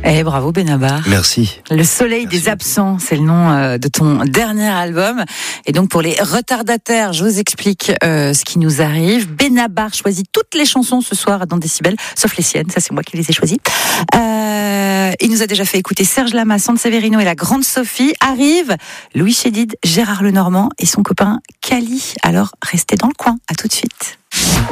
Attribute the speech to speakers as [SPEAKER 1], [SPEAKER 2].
[SPEAKER 1] Bravo Benabar.
[SPEAKER 2] Merci.
[SPEAKER 1] Le soleil des absents, c'est le nom de ton dernier album. Et donc pour les retardataires, je vous explique ce qui nous arrive. Benabar choisit toutes les chansons ce soir dans Décibel, sauf les siennes, ça c'est moi qui les ai choisies. Il nous a déjà fait écouter Serge Lama, Sante Severino et la Grande Sophie. Arrive Louis Chédid, Gérard Lenormand et son copain Cali. Alors restez dans le coin, à tout de suite.